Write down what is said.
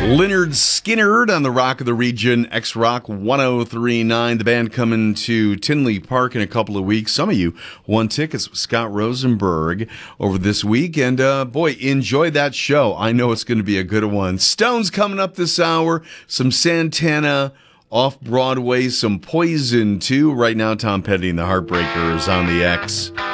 Lynyrd Skynyrd on the Rock of the Region, X-Rock 103.9. The band coming to Tinley Park in a couple of weeks. Some of you won tickets with Scott Rosenberg over this week. And, boy, enjoy that show. I know it's going to be a good one. Stones coming up this hour. Some Santana off-Broadway. Some Poison, too. Right now, Tom Petty and the Heartbreakers on the X.